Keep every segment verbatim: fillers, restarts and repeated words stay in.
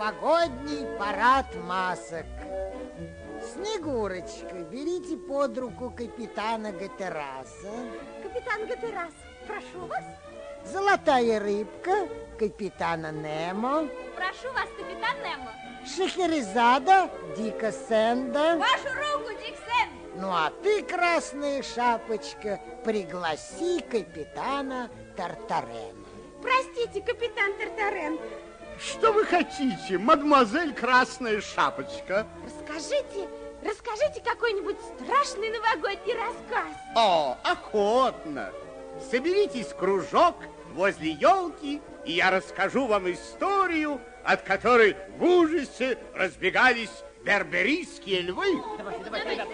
новогодний парад масок. Снегурочка, берите под руку капитана Гатераса. Капитан Гатерас, прошу вас. Золотая рыбка, капитана Немо. Прошу вас, капитан Немо. Шахерезада, Дика Сэнда. Вашу руку, Дик Сэнд. Ну а ты, Красная Шапочка, пригласи капитана Тартарена. Простите, капитан Тартарен. Что вы хотите, мадемуазель Красная Шапочка? Расскажите, расскажите какой-нибудь страшный новогодний рассказ. О, охотно. Соберитесь в кружок возле елки, и я расскажу вам историю, от которой в ужасе разбегались берберийские львы. Давайте, давайте, ребята,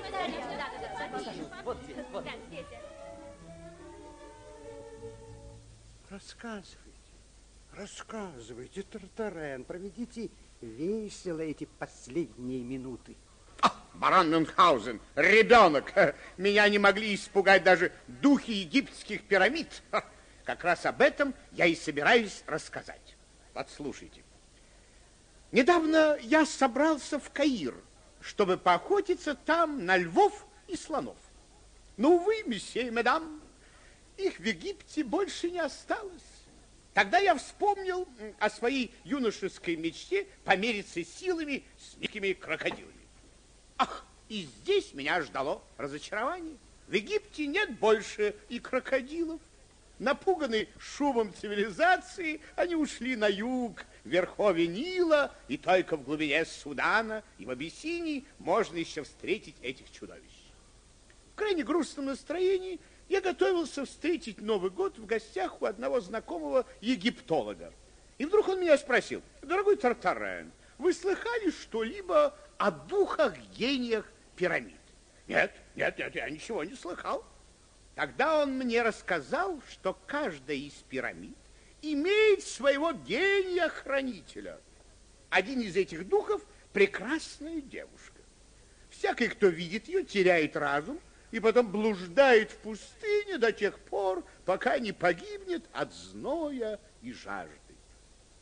вот здесь, вот. Рассказывайте, рассказывайте, Тартарен, проведите весело эти последние минуты. А, барон Мюнхгаузен, ребенок, меня не могли испугать даже духи египетских пирамид. Как раз об этом я и собираюсь рассказать. Подслушайте. Недавно я собрался в Каир, чтобы поохотиться там на львов и слонов. Но, увы, месье и мадам, их в Египте больше не осталось. Тогда я вспомнил о своей юношеской мечте помериться силами с дикими крокодилами. Ах, и здесь меня ждало разочарование. В Египте нет больше и крокодилов. Напуганные шумом цивилизации, они ушли на юг, в верховье Нила, и только в глубине Судана и в Абиссинии можно еще встретить этих чудовищ. В крайне грустном настроении я готовился встретить Новый год в гостях у одного знакомого египтолога. И вдруг он меня спросил: дорогой Тартарен, вы слыхали что-либо о духах-гениях пирамид? Нет, нет, нет, я ничего не слыхал. Тогда он мне рассказал, что каждая из пирамид имеет своего гения-хранителя. Один из этих духов – прекрасная девушка. Всякий, кто видит ее, теряет разум и потом блуждает в пустыне до тех пор, пока не погибнет от зноя и жажды.